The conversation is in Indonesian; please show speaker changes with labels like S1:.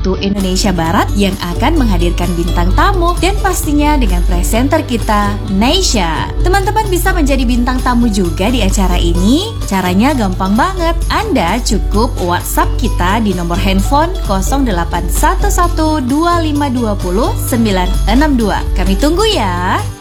S1: waktu Indonesia Barat yang akan menghadirkan bintang tamu dan pastinya dengan presenter kita, Neysha. Teman-teman bisa menjadi bintang tamu juga di acara ini. Caranya gampang banget. Anda cukup WhatsApp kita di nomor handphone 08112520 962. Kami tunggu ya.